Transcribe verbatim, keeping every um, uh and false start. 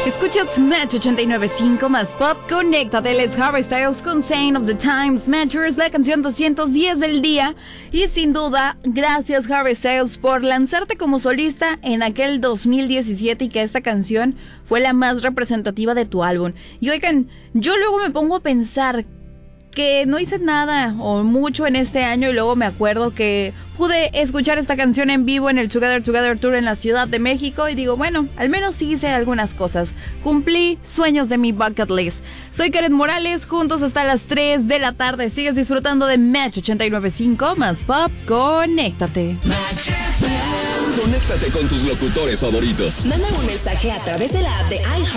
Escuchas Match ochenta y nueve punto cinco más pop. Conéctate, les Harry Styles con Sign of the Times. Matchers, la canción doscientos diez del día. Y sin duda, gracias Harry Styles por lanzarte como solista en aquel dos mil diecisiete y que esta canción fue la más representativa de tu álbum. Y oigan, yo luego me pongo a pensar que no hice nada o mucho en este año y luego me acuerdo que pude escuchar esta canción en vivo en el Together Together Tour en la Ciudad de México y digo, bueno, al menos sí hice algunas cosas. Cumplí sueños de mi bucket list. Soy Karen Morales, juntos hasta las tres de la tarde. Sigues disfrutando de Match ochenta y nueve punto cinco más pop. Conéctate. Conéctate con tus locutores favoritos. Manda un mensaje a través de la app de iHeart